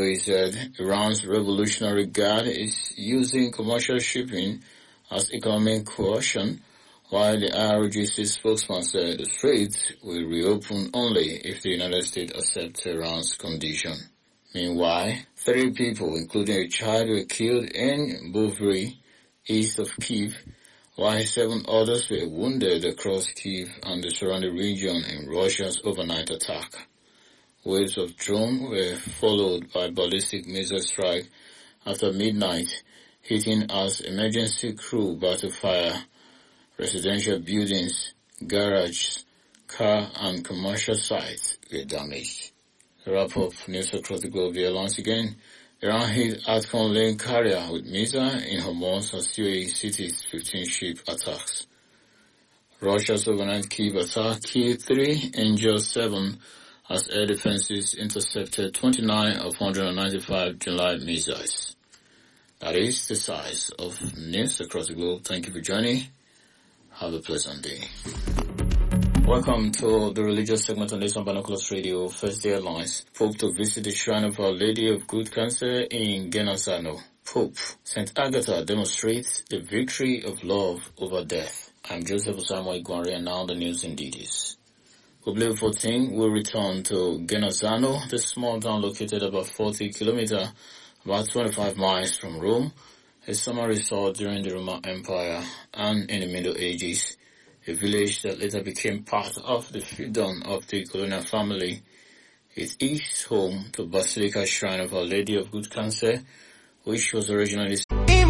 UAE said Iran's Revolutionary Guard is using commercial shipping as economic coercion, while the IRGC spokesman said the Straits will reopen only if the United States accepts Iran's condition. Meanwhile, 3 people, including a child, were killed in Bouvry, east of Kyiv, while 7 others were wounded across Kyiv and the surrounding region in Russia's overnight attack. Waves of drones were followed by ballistic missile strike after midnight, hitting as emergency crew battle fire residential buildings, garages, car and commercial sites were damaged. To wrap up news across the globe here once again, Iran hit Atcon lane carrier with missile in Hormuz as UAE cities 15 ship attacks. Russia's overnight Kyiv attack killed 3, injured 7 as air defenses intercepted 29 of 195 July missiles. That is the size of news across the globe. Thank you for joining. Have a pleasant day. Welcome to the religious segment on this on Binoculars Radio. First day Alliance. Pope to visit the shrine of Our Lady of Good Cancer in Genazzano. Pope. St. Agatha demonstrates the victory of love over death. I'm Joseph Osamu Igwari, and now the news in details. Pope Leo XIV will return to Genazzano, the small town located about 40 kilometers, about 25 miles from Rome, a summer resort during the Roman Empire and in the Middle Ages, a village that later became part of the fiefdom of the colonial family. It is home to Basilica Shrine of Our Lady of Good Cancer, which was originally